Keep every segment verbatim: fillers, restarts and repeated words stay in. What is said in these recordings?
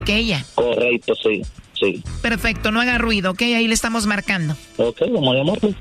que ella. Correcto, sí, sí. Perfecto, no haga ruido, ¿ok? Ahí le estamos marcando. Ok, vamos a llamarlo.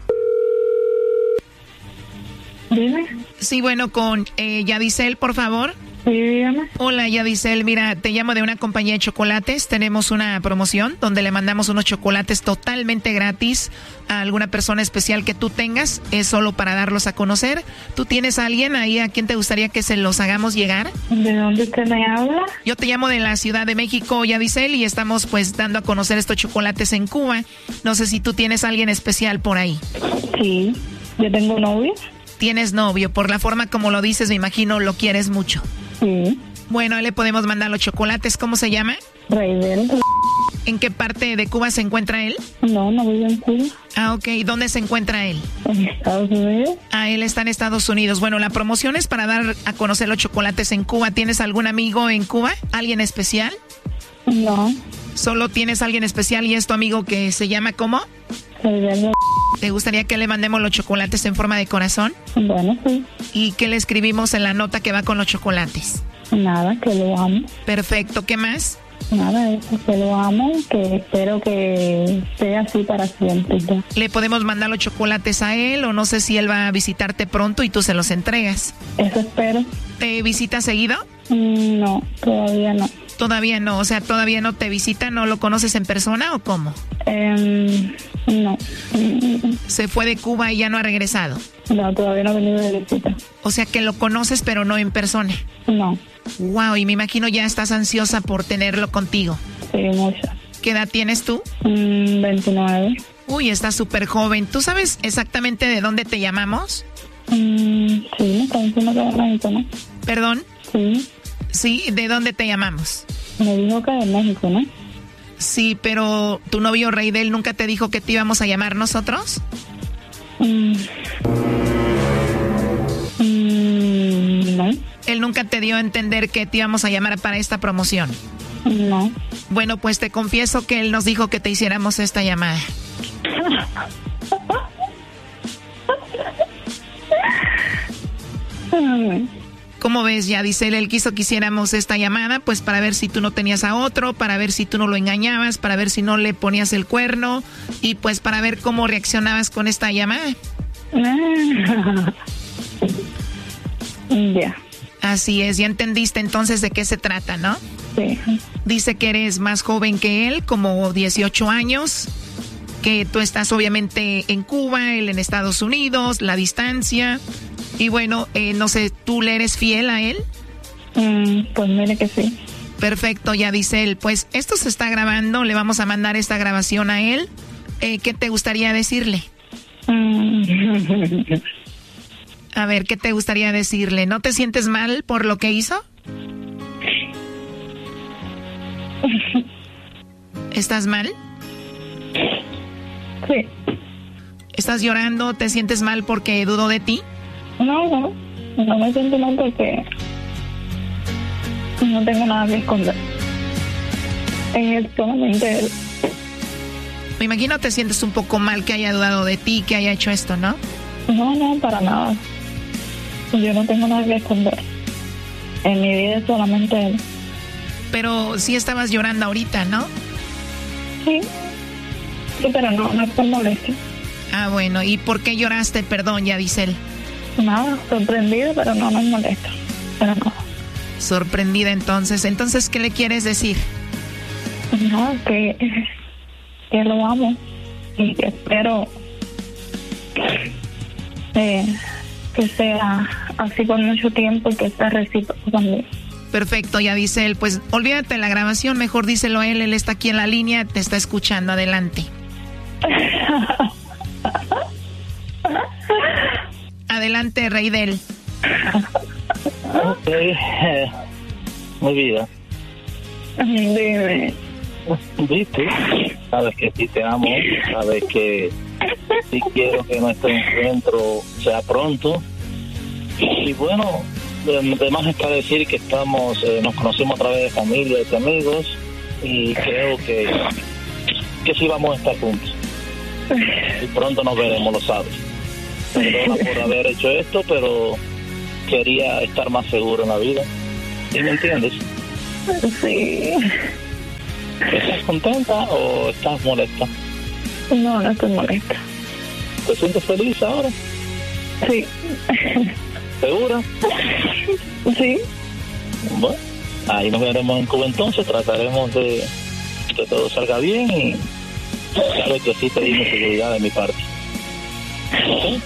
Dime. Sí, bueno, con eh, Yadisel, por favor. Sí, dígame. Hola, Yadisel, mira, te llamo de una compañía de chocolates. Tenemos una promoción donde le mandamos unos chocolates totalmente gratis a alguna persona especial que tú tengas. Es solo para darlos a conocer. ¿Tú tienes a alguien ahí a quien te gustaría que se los hagamos llegar? ¿De dónde usted me habla? Yo te llamo de la Ciudad de México, Yadisel, y estamos pues dando a conocer estos chocolates en Cuba. No sé si tú tienes a alguien especial por ahí. Sí, yo tengo novio. Tienes novio, por la forma como lo dices, me imagino lo quieres mucho. Sí. Bueno, le podemos mandar los chocolates. ¿Cómo se llama? Raidel. ¿En qué parte de Cuba se encuentra él? No, no vive en Cuba. Ah, ok. ¿Dónde se encuentra él? En Estados Unidos. Ah, él está en Estados Unidos. Bueno, la promoción es para dar a conocer los chocolates en Cuba. ¿Tienes algún amigo en Cuba? ¿Alguien especial? No. ¿Solo tienes alguien especial y es tu amigo que se llama cómo? Raidel. ¿Te gustaría que le mandemos los chocolates en forma de corazón? Bueno, sí. ¿Y qué le escribimos en la nota que va con los chocolates? Nada, que lo amo. Perfecto. ¿Qué más? Nada, eso, que lo amo, que espero que sea así para siempre. Ya. ¿Le podemos mandar los chocolates a él o no sé si él va a visitarte pronto y tú se los entregas? Eso espero. ¿Te visita seguido? Mm, no, todavía no. Todavía no, o sea, todavía no te visita, ¿no lo conoces en persona o cómo? Eh, no. Se fue de Cuba y ya no ha regresado. No, todavía no he venido de visita. O sea que lo conoces pero no en persona. No. Wow, y me imagino ya estás ansiosa por tenerlo contigo. Sí, mucho. ¿Qué edad tienes tú? Mm, veintinueve. Uy, estás súper joven. ¿Tú sabes exactamente de dónde te llamamos? Mm, sí, me está diciendo que de México, ¿no? ¿Perdón? Sí. Sí, ¿de dónde te llamamos? Me dijo que de México, ¿no? Sí, pero ¿tu novio Raidel nunca te dijo que te íbamos a llamar nosotros? Mm. Mm, no. Él nunca te dio a entender que te íbamos a llamar para esta promoción. No. Bueno, pues te confieso que él nos dijo que te hiciéramos esta llamada. ¿Cómo ves, Yadisel? Él quiso que hiciéramos esta llamada, pues para ver si tú no tenías a otro, para ver si tú no lo engañabas, para ver si no le ponías el cuerno y pues para ver cómo reaccionabas con esta llamada. Ya. Así es, ya entendiste entonces de qué se trata, ¿no? Sí. Dice que eres más joven que él, como dieciocho años, que tú estás obviamente en Cuba, él en Estados Unidos, la distancia. Y bueno, eh, no sé, ¿tú le eres fiel a él? Mm, pues mire que sí. Perfecto, Yadisel. Pues esto se está grabando, le vamos a mandar esta grabación a él. Eh, ¿Qué te gustaría decirle? Mm. A ver, ¿qué te gustaría decirle? ¿No te sientes mal por lo que hizo? ¿Estás mal? Sí. ¿Estás llorando? ¿Te sientes mal porque dudó de ti? No, no. No me siento mal porque no tengo nada que esconder. Es solamente él. Me imagino te sientes un poco mal que haya dudado de ti, que haya hecho esto, ¿no? No, no, para nada. Yo no tengo nada que esconder. En mi vida es solamente él. Pero sí estabas llorando ahorita, ¿no? Sí. Sí, pero no, no es por molestia. Ah, bueno. ¿Y por qué lloraste? Perdón, Yadisel. Nada, sorprendida, pero no nos molesta. Pero no. Sorprendida entonces. Entonces, ¿qué le quieres decir? No, que, que lo amo y que espero eh, que sea así por mucho tiempo y que sea recíproco también. Perfecto, Yadisel. Pues olvídate de la grabación, mejor díselo a él. Él está aquí en la línea, te está escuchando. Adelante. Adelante, Raidel. Ok, eh, mi vida. Dime. ¿Viste? Sabes que sí te amo, sabes que sí quiero que nuestro encuentro sea pronto. Y bueno, además está decir que estamos, eh, nos conocimos a través de familia y de amigos y creo que, que sí vamos a estar juntos. Y pronto nos veremos, lo sabes. Perdona por haber hecho esto, pero quería estar más seguro en la vida. ¿Sí me entiendes? Sí. contenta o estás molesta? No, no estoy molesta. ¿Te sientes feliz ahora? Sí. ¿Segura? Sí. Bueno, ahí nos veremos en Cuba entonces, trataremos de que todo salga bien y claro que sí te di mi seguridad de mi parte. ¿Ok?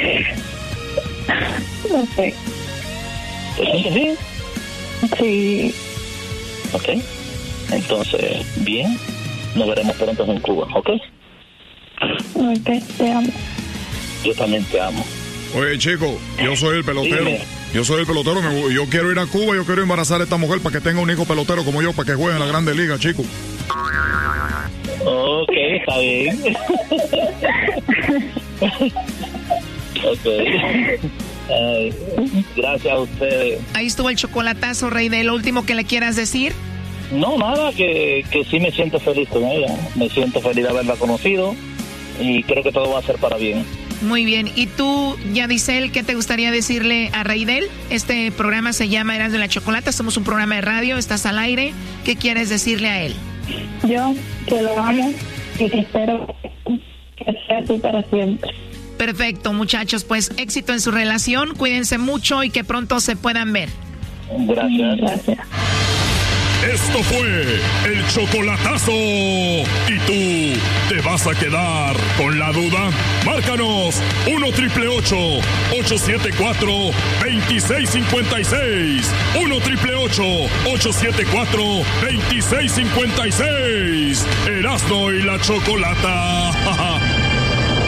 No sé. ¿Te sientes bien? Sí. Ok. Entonces, bien, nos veremos pronto en Cuba, ¿ok? Ok, te amo. Yo también te amo. Oye, chico, yo soy el pelotero. Dime. Yo soy el pelotero. Me, yo quiero ir a Cuba, yo quiero embarazar a esta mujer para que tenga un hijo pelotero como yo, para que juegue en la Grande Liga, chico. Ok, está bien. Ok. Ay, gracias a ustedes. Ahí estuvo el chocolatazo, Rey. De lo último que le quieras decir. No, nada, que, que sí me siento feliz con ella. Me siento feliz de haberla conocido y creo que todo va a ser para bien. Muy bien. ¿Y tú, Yadisel, qué te gustaría decirle a Reidel? Este programa se llama Eras de la Chocolata. Somos un programa de radio, estás al aire. ¿Qué quieres decirle a él? Yo que lo amo y que espero que sea así para siempre. Perfecto, muchachos. Pues éxito en su relación. Cuídense mucho y que pronto se puedan ver. Gracias. Gracias. Esto fue el chocolatazo. ¿Y tú te vas a quedar con la duda? Márcanos uno triple ocho, ocho siete cuatro, dos seis cinco seis. uno triple ocho, ocho siete cuatro, dos seis cinco seis. Erasmo y la Chocolata.